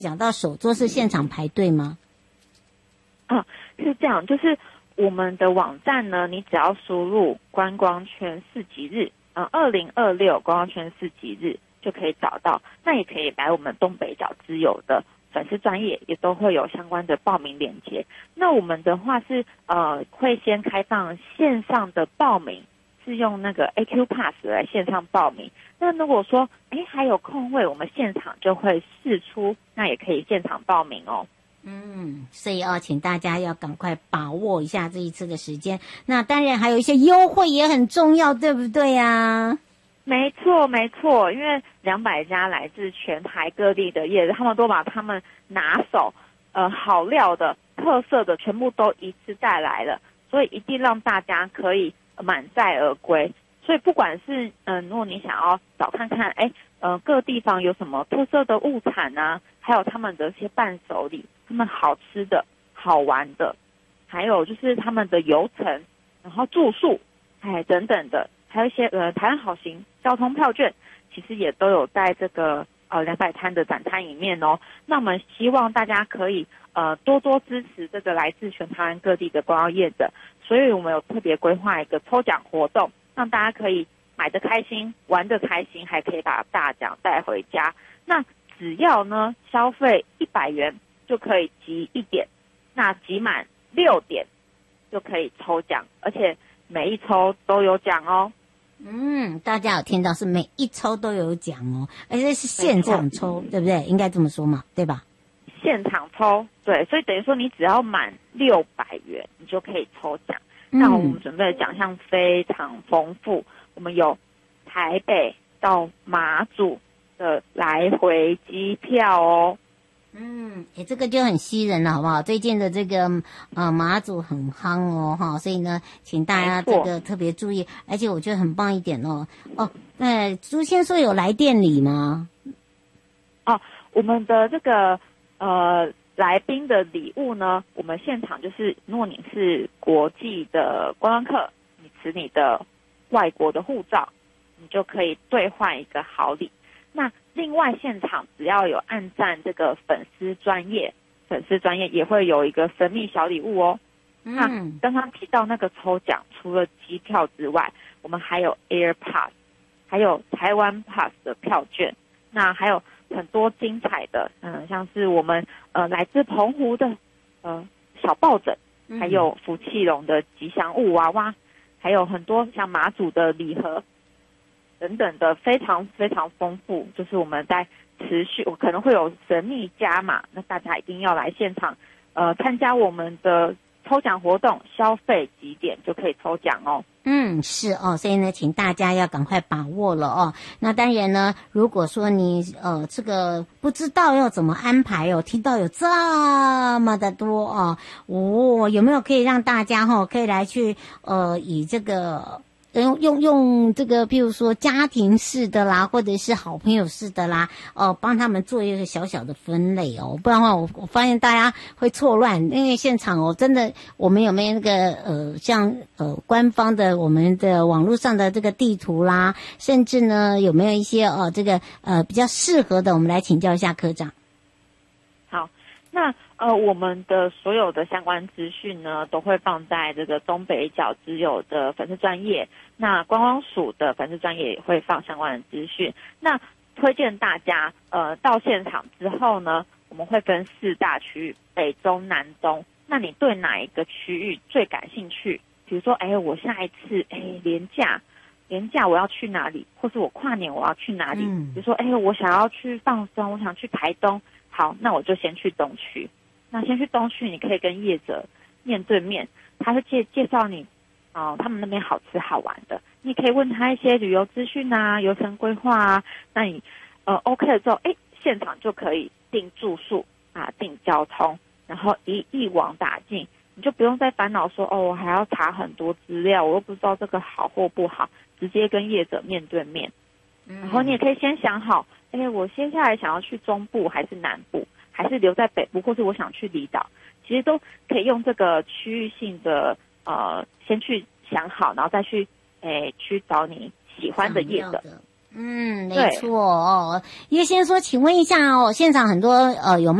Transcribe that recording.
讲到手作是现场排队吗？ 是这样，就是我们的网站呢，你只要输入观光圈4级日，2026观光圈4级日就可以找到。那也可以来我们东北角之友的粉丝专页，也都会有相关的报名链接。那我们的话是会先开放线上的报名，是用那个 AQ Pass 来线上报名。那如果说还有空位，我们现场就会释出，那也可以现场报名哦。 所以请大家要赶快把握一下这一次的时间。那当然还有一些优惠也很重要，对不对啊？ 没错没错，因为200家来自全台各地的业者，他们都把他们拿手好料的特色的全部都一次带来了，所以一定让大家可以满载而归。所以不管是如果你想要找看看各地方有什么特色的物产啊，还有他们的一些伴手礼，他们好吃的好玩的，还有就是他们的游程，然后住宿等等的，还有一些台湾好行交通票券，其实也都有在这个200摊的展摊里面哦。那我们希望大家可以多多支持这个来自全台湾各地的观光业者，所以我们有特别规划一个抽奖活动，让大家可以买得开心，玩得开心，还可以把大奖带回家。那只要呢消费100元就可以集1点，那集满6点就可以抽奖，而且每一抽都有奖哦。 大家有听到是每一抽都有奖哦，而且是现场抽，对不对？应该这么说嘛，对吧？ 现场抽，对，所以等于说你只要满600元，你就可以抽奖。那我们准备的奖项非常丰富，我们有台北到马祖的来回机票哦。 这个就很吸人了，好不好？最近的这个马祖很夯哦，哈，所以呢，请大家这个特别注意。而且我觉得很棒一点哦。那朱先说有来店礼吗？ 我们的这个来宾的礼物呢，我们现场就是如果你是国际的观光客，你持你的外国的护照，你就可以兑换一个好礼。那另外现场只要有按赞这个粉丝专页也会有一个神秘小礼物哦。那刚刚提到那个抽奖，除了机票之外，我们还有 Air Pass， 还有台湾 Pass 的票券，那还有很多精彩的像是我们来自澎湖的小抱枕，还有福气龙的吉祥物娃娃，还有很多像马祖的礼盒等等的，非常非常丰富。就是我们在持续，我可能会有神秘加码，那大家一定要来现场参加我们的抽奖活动，消费几点就可以抽奖哦。 是哦，所以呢，请大家要赶快把握了哦。那当然呢，如果说你这个不知道要怎么安排哦，听到有这么的多有没有可以让大家可以来去以这个用这个，譬如说家庭式的啦，或者是好朋友式的啦，帮他们做一个小小的分类哦，不然的话我发现大家会错乱，因为现场真的我们有没有那个像官方的我们的网络上的这个地图啦，甚至呢有没有一些这个比较适合的，我们来请教一下科长。 好，那我们的所有的相关资讯呢，都会放在这个东北角之友的粉丝专页，那观光署的粉丝专页也会放相关的资讯。那推荐大家到现场之后呢，我们会分4大区域，北中南东。那你对哪一个区域最感兴趣？比如说我下一次连假我要去哪里，或是我跨年我要去哪里？比如说我想要去放松，我想去台东，好，那我就先去东区。那先去东区，你可以跟业者面对面，他会介绍你他们那边好吃好玩的，你可以问他一些旅游资讯啊、游程规划啊。那你OK 了之后，现场就可以订住宿啊、订交通，然后一网打尽，你就不用再烦恼说我还要查很多资料，我又不知道这个好或不好，直接跟业者面对面。然后你也可以先想好，我接下来想要去中部还是南部，还是留在北部，或是我想去离岛，其实都可以用这个区域性的先去想好，然后再去去找你喜欢的业者。 没错哦。叶先说，请问一下哦，现场很多有